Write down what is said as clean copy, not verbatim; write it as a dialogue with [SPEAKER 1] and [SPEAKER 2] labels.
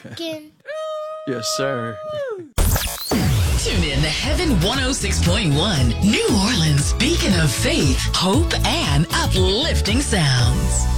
[SPEAKER 1] Rockin'.
[SPEAKER 2] Yes, sir.
[SPEAKER 3] Tune in to Heaven 106.1, New Orleans, beacon of faith, hope, and uplifting sounds.